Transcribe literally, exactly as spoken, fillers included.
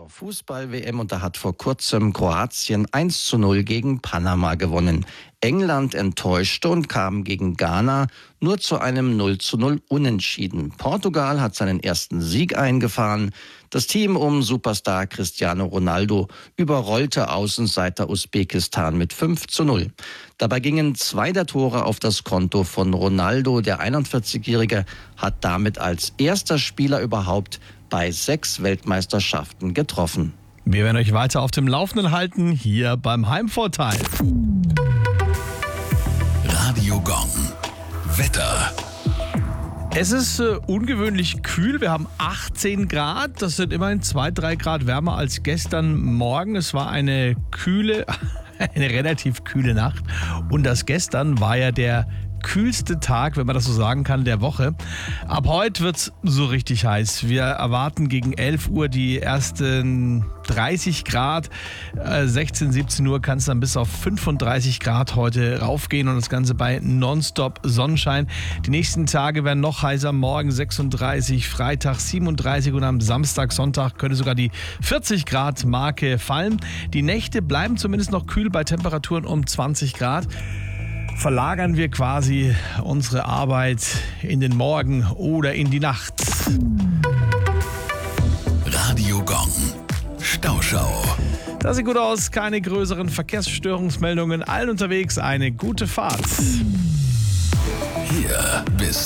zur Fußball-W M und da hat vor kurzem Kroatien eins zu null gegen Panama gewonnen. England enttäuschte und kam gegen Ghana nur zu einem null zu null Unentschieden. Portugal hat seinen ersten Sieg eingefahren. Das Team um Superstar Cristiano Ronaldo überrollte Außenseiter Usbekistan mit fünf zu null. Dabei gingen zwei der Tore auf das Konto von Ronaldo. Der einundvierzigjährige hat damit als erster Spieler überhaupt bei sechs Weltmeisterschaften getroffen. Wir werden euch weiter auf dem Laufenden halten, hier beim Heimvorteil. Radio Gong. Wetter. Es ist äh, ungewöhnlich kühl. Wir haben achtzehn Grad. Das sind immerhin zwei, drei Grad wärmer als gestern Morgen. Es war eine kühle, eine relativ kühle Nacht. Und das gestern war ja der kühlste Tag, wenn man das so sagen kann, der Woche. Ab heute wird es so richtig heiß. Wir erwarten gegen elf Uhr die ersten dreißig Grad. Äh, sechzehn, siebzehn Uhr kann es dann bis auf fünfunddreißig Grad heute raufgehen und das Ganze bei Nonstop Sonnenschein. Die nächsten Tage werden noch heißer. Morgen sechsunddreißig, Freitag siebenunddreißig und am Samstag, Sonntag könnte sogar die vierzig Grad Marke fallen. Die Nächte bleiben zumindest noch kühl bei Temperaturen um zwanzig Grad. Verlagern wir quasi unsere Arbeit in den Morgen oder in die Nacht. Radio Gong. Stauschau. Das sieht gut aus, keine größeren Verkehrsstörungsmeldungen. Allen unterwegs eine gute Fahrt. Hier bist